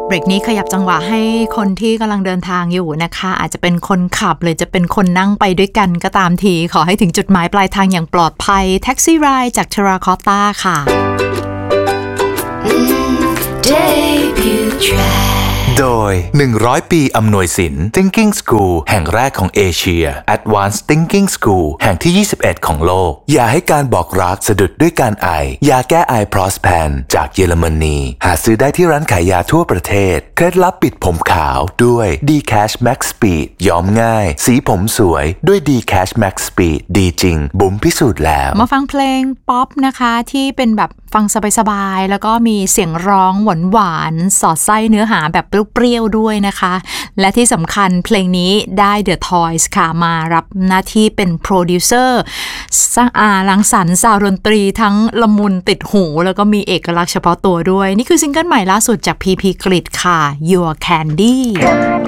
เบรกนี้ขยับจังหวะให้คนที่กำลังเดินทางอยู่นะคะอาจจะเป็นคนขับหรือจะเป็นคนนั่งไปด้วยกันก็ตามทีขอให้ถึงจุดหมายปลายทางอย่างปลอดภัยแท็กซี่ไรด์จากเทราคอตตาค่ะโดย100 ปีอำนวยสิน Thinking School แห่งแรกของเอเชีย Advanced Thinking School แห่งที่21ของโลกอย่าให้การบอกรักสะดุดด้วยการไอยาแก้ไอ Prospan จากเยอรมนีหาซื้อได้ที่ร้านขายยาทั่วประเทศเคล็ดลับปิดผมขาวด้วย D-Cash Max Speed ย้อมง่ายสีผมสวยด้วย D-Cash Max Speed ดีจริงบุ๋มพิสูจน์แล้วมาฟังเพลงป๊อปนะคะที่เป็นแบบฟังสบายๆแล้วก็มีเสียงร้องหวานๆสอดไส้เนื้อหาแบบเปรี้ยวๆด้วยนะคะและที่สำคัญเพลงนี้ได้ The Toys ค่ะมารับหน้าที่เป็นโปรดิวเซอร์สร้างรังสรรค์ซาวด์ดนตรีทั้งละมุนติดหูแล้วก็มีเอกลักษณ์เฉพาะตัวด้วยนี่คือซิงเกิลใหม่ล่าสุดจาก PP กฤษค่ะ Your Candy